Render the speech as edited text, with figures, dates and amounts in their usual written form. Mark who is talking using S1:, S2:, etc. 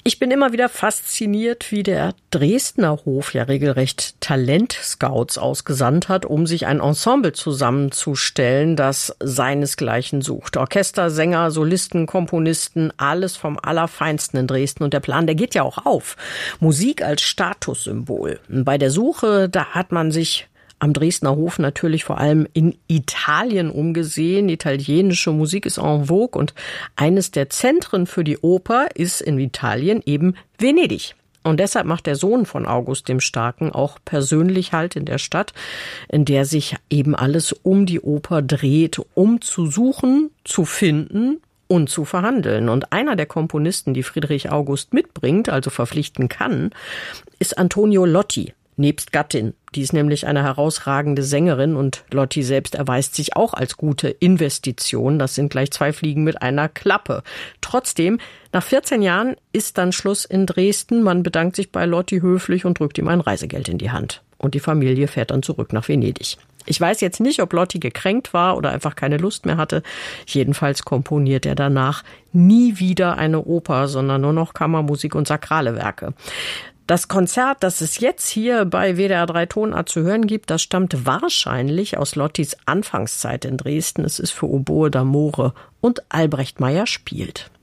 S1: Ich bin immer wieder fasziniert, wie der Dresdner Hof ja regelrecht Talentscouts ausgesandt hat, um sich ein Ensemble zusammenzustellen, das seinesgleichen sucht. Orchester, Sänger, Solisten, Komponisten, alles vom Allerfeinsten in Dresden. Und der Plan, der geht ja auch auf. Musik als Statussymbol. Bei der Suche, da hat man sich am Dresdner Hof natürlich vor allem in Italien umgesehen. Italienische Musik ist en vogue und eines der Zentren für die Oper ist in Italien eben Venedig. Und deshalb macht der Sohn von August dem Starken auch persönlich Halt in der Stadt, in der sich eben alles um die Oper dreht, um zu suchen, zu finden und zu verhandeln. Und einer der Komponisten, die Friedrich August mitbringt, also verpflichten kann, ist Antonio Lotti. Nebst Gattin. Die ist nämlich eine herausragende Sängerin und Lotti selbst erweist sich auch als gute Investition. Das sind gleich 2 Fliegen mit einer Klappe. Trotzdem, nach 14 Jahren ist dann Schluss in Dresden. Man bedankt sich bei Lotti höflich und drückt ihm ein Reisegeld in die Hand. Und die Familie fährt dann zurück nach Venedig. Ich weiß jetzt nicht, ob Lotti gekränkt war oder einfach keine Lust mehr hatte. Jedenfalls komponiert er danach nie wieder eine Oper, sondern nur noch Kammermusik und sakrale Werke. Das Konzert, das es jetzt hier bei WDR 3 Tonart zu hören gibt, das stammt wahrscheinlich aus Lottis Anfangszeit in Dresden. Es ist für Oboe d'Amore und Albrecht Meyer spielt.